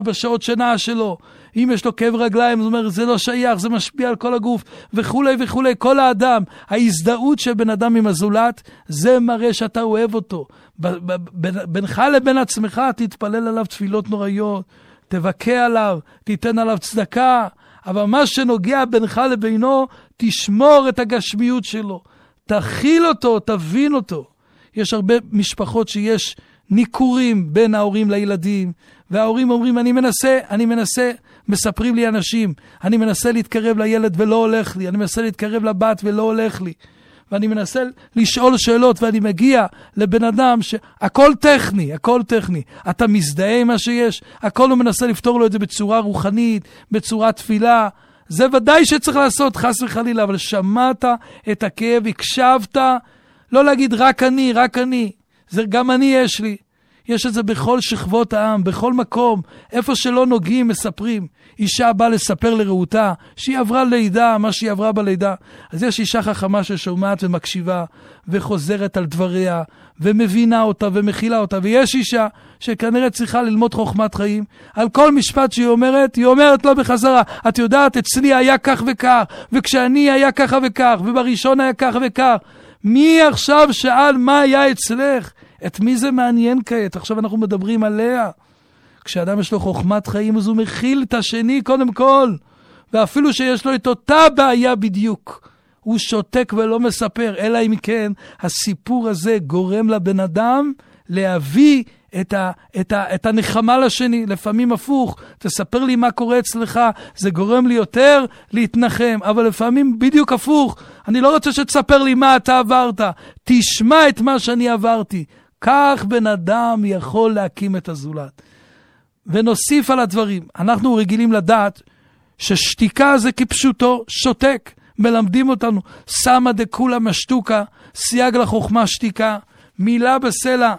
בשעות שינה שלו. אם יש לו כאב רגליים, זאת אומרת, זה לא שייך, זה משפיע על כל הגוף, וכולי וכולי. כל האדם, ההזדהות של בן אדם עם הזולת, זה מראה שאתה אוהב אותו. בינך לבין עצמך, תתפלל עליו תפילות נוראיות, תבכה עליו, תיתן עליו צדקה, אבל מה שנוגע בינך לבינו, תשמור את הגשמיות שלו, תכיל אותו, תבין אותו. יש הרבה משפחות שיש ניכורים בין ההורים לילדים, וההורים אומרים, אני מנסה, מספרים לי אנשים, אני מנסה להתקרב לילד ולא הולך לי, אני מנסה להתקרב לבת ולא הולך לי, ואני מנסה לשאול שאלות, ואני מגיע לבן אדם שהכל טכני, הכל טכני. אתה מזדהה עם מה שיש, הכל הוא מנסה לפתור לו את זה בצורה רוחנית, בצורה תפילה. זה ודאי שצריך לעשות, חס וחלילה, אבל שמעת את הכאב, הקשבת, לא להגיד רק אני, זה גם אני יש לי. יש את זה בכל שכבות העם, בכל מקום, איפה שלא נוגעים מספרים. אישה באה לספר לרעותה שהיא עברה לידה, מה שהיא עברה בלידה. אז יש אישה חכמה ששומעת ומקשיבה וחוזרת על דבריה ומבינה אותה ומכילה אותה. ויש אישה שכנראה צריכה ללמוד חוכמת חיים. על כל משפט שהיא אומרת, היא אומרת לו בחזרה, את יודעת, אצלי היה כך וכך, וכשאני היה ככה וכך, ובראשון היה כך וכך. מי עכשיו שאל מה היה אצלך? את מי זה מעניין כעת? עכשיו אנחנו מדברים עליה. כשאדם יש לו חוכמת חיים, אז הוא מכיל את השני קודם כל. ואפילו שיש לו את אותה בעיה בדיוק. הוא שותק ולא מספר, אלא אם כן, הסיפור הזה גורם לבן אדם להביא את הנחמה לשני. לפעמים הפוך, תספר לי מה קורה אצלך, זה גורם לי יותר להתנחם. אבל לפעמים בדיוק הפוך, אני לא רוצה שתספר לי מה אתה עברת. תשמע את מה שאני עברתי. כך בן אדם יכול להקים את הזולת. ונוסיף על הדברים, אנחנו רגילים לדעת ששתיקה זה כפשוטו, שותק, מלמדים אותנו, שמה דקולה משתוקה, סייג לחוכמה שתיקה, מילה בסלע,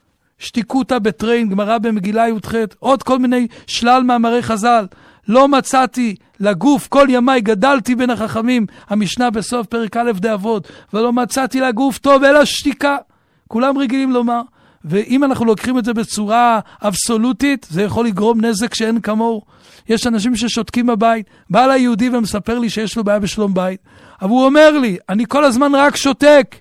שתיקותה בטרין, גמרא במגילה י"ח, עוד כל מיני שלל מאמרי חז"ל, לא מצאתי לגוף, כל ימי גדלתי בין החכמים, המשנה בסוף פרק א' דאבות, ולא מצאתי לגוף טוב אלא שתיקה. כולם רגילים לומר, ואם אנחנו לוקחים את זה בצורה אבסולוטית, זה יכול לגרום נזק שאין כמוהו. יש אנשים ששותקים בבית, בא ליהודי ומספר לי שיש לו בעיה בשלום בית, אבל הוא אומר לי, אני כל הזמן רק שותק,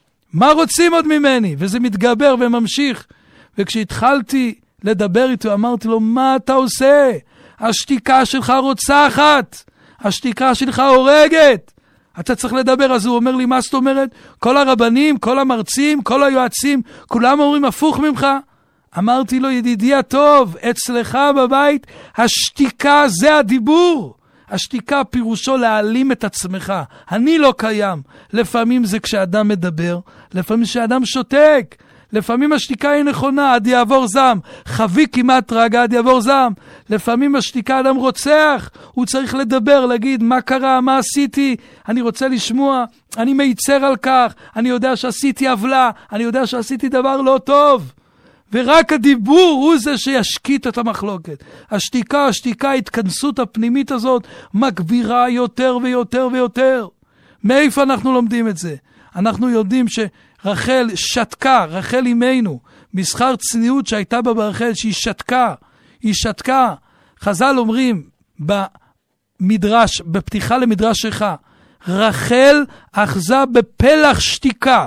מה רוצים עוד ממני? וזה מתגבר וממשיך. וכשהתחלתי לדבר איתו, אמרתי לו, מה אתה עושה? השתיקה שלך רוצחת, השתיקה שלך הורגת. אתה צריך לדבר. אז הוא אומר לי, מה זאת אומרת? כל הרבנים, כל המרצים, כל היועצים, כולם אומרים הפוך ממך. אמרתי לו, ידידי הטוב, אצלך בבית, השתיקה זה הדיבור. השתיקה פירושו להעלים את עצמך. אני לא קיים. לפעמים זה כשאדם מדבר, לפעמים כשאדם שותק. לפעמים השתיקה היא נכונה, עד יעבור זעם. חבי כמעט רגע, עד יעבור זעם. לפעמים השתיקה אדם רוצח, הוא צריך לדבר, להגיד מה קרה, מה עשיתי, אני רוצה לשמוע, אני מייצר על כך, אני יודע שעשיתי עוולה, אני יודע שעשיתי דבר לא טוב. ורק הדיבור הוא זה שישקיט את המחלוקת. השתיקה, ההתכנסות הפנימית הזאת, מגבירה יותר ויותר ויותר. מאיפה אנחנו לומדים את זה? אנחנו יודעים שרחל שתקה, רחל אימנו, מסחר צניעות שהייתה בה ברחל, שהיא שתקה. חז"ל אומרים במדרש, בפתיחה למדרשך, רחל אחזה בפלח שתיקה,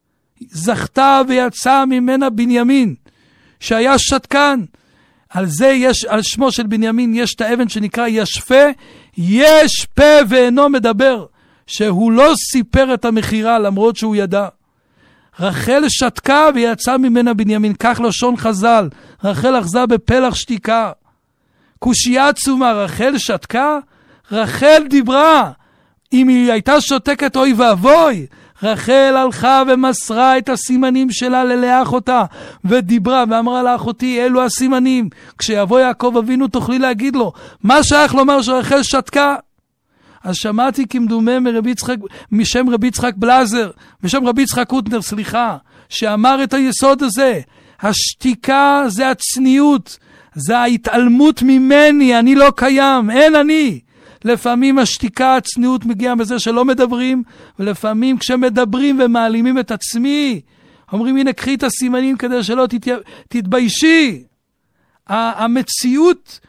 זכתה ויצאה ממנה בנימין, שהיה שתקן. על זה יש, על שמו של בנימין יש את האבן שנקרא ישפה, יש פה ואינו מדבר, שהוא לא סיפר את המחירה למרות שהוא ידע. רחל שתקה ויצא ממנה בנימין, כך לשון חז"ל, רחל אחזה בפלח שתיקה. קושיה עצומה, רחל שתקה? רחל דיברה. אם היא הייתה שותקת אוי ואבוי, רחל הלכה ומסרה את הסימנים שלה ללאה אחותה, ודיברה ואמרה לאחותי, אלו הסימנים. כשיבוא יעקב אבינו תוכלי להגיד לו, מה שייך לומר שרחל שתקה? אז שמעתי כמדומה משם רבי יצחק בלזר, משם רבי יצחק קוטנר, שאמר את היסוד הזה, השתיקה זה הצניעות, זה ההתעלמות ממני, אני לא קיים, אין אני. לפעמים השתיקה, הצניעות מגיעה בזה שלא מדברים, ולפעמים כשמדברים ומעלימים את עצמי, אומרים הנה קחי את הסימנים כדי שלא תתביישי. המציאות